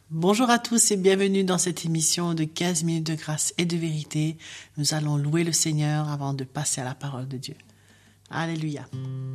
Bonjour à tous et bienvenue dans cette émission de 15 minutes de grâce et de vérité. Nous allons louer le Seigneur avant de passer à la parole de Dieu. Alléluia.